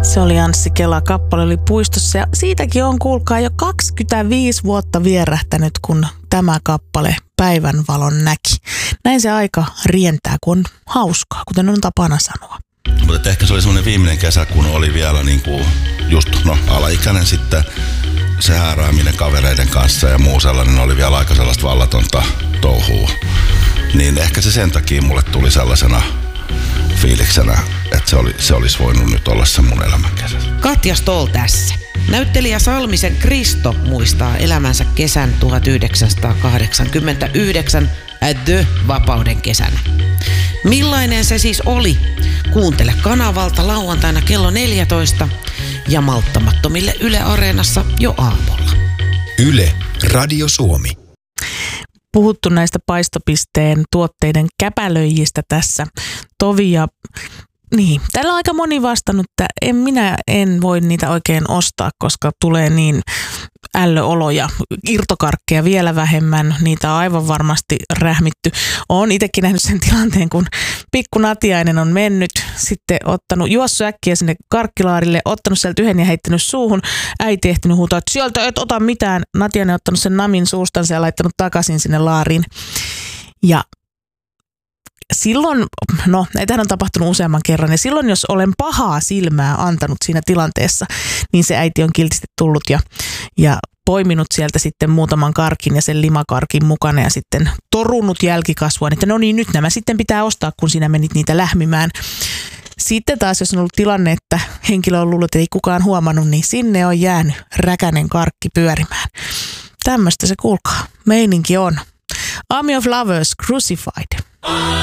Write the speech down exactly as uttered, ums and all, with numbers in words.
Se oli Anssi Kela, kappale oli Puistossa ja siitäkin on kuulkaa jo kaksikymmentäviisi vuotta vierähtänyt, kun tämä kappale Päivänvalon näki. Näin se aika rientää, kun on hauskaa, kuten on tapana sanoa. Mutta ehkä se oli semmoinen viimeinen kesä, kun oli vielä niin kuin just no, alaikäinen sitten. Se häärääminen kavereiden kanssa ja muu sellainen oli vielä aika sellaista vallatonta touhua. Niin ehkä se sen takia mulle tuli sellaisena fiiliksenä, että se, oli, se olisi voinut nyt olla se mun elämän kesä. Katja Stoll tässä. Näyttelijä Salmisen Kristo muistaa elämänsä kesän tuhatyhdeksänsataakahdeksankymmentäyhdeksän The Vapauden kesänä. Millainen se siis oli? Kuuntele kanavalta lauantaina kello neljätoista ja malttamattomille Yle Areenassa jo aamulla. Yle Radio Suomi. Puhuttu näistä paistopisteen tuotteiden käpälöijistä tässä. Tovi ja niin, täällä on aika moni vastannut, että en, minä en voi niitä oikein ostaa, koska tulee niin ällöoloja, irtokarkkeja vielä vähemmän, niitä on aivan varmasti rähmitty. Olen itsekin nähnyt sen tilanteen, kun pikku Natiainen on mennyt, sitten ottanut, juossut äkkiä sinne karkkilaarille, ottanut sieltä yhden ja heittänyt suuhun. Äiti ehtinyt huutaa, että sieltä et ota mitään. Natiainen on ottanut sen namin suustansa ja laittanut takaisin sinne laariin. Ja silloin, no näitähän on tapahtunut useamman kerran, ja silloin jos olen pahaa silmää antanut siinä tilanteessa, niin se äiti on kiltisti tullut ja, ja poiminut sieltä sitten muutaman karkin ja sen limakarkin mukana ja sitten torunut jälkikasvua, että no niin nyt nämä sitten pitää ostaa, kun sinä menit niitä lähmimään. Sitten taas, jos on ollut tilanne, että henkilö on luullut, että ei kukaan huomannut, niin sinne on jäänyt räkänen karkki pyörimään. Tämmöistä se kuulkaa. Meininki on. Army of Lovers, Crucified.